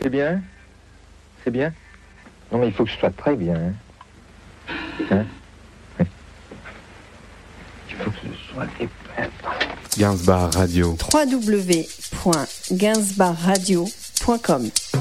C'est bien? C'est bien? Non, mais il faut que ce soit très bien. Hein? Oui. Il faut que ce soit épais. Gainsbar Radio. www.gainsbarradio.com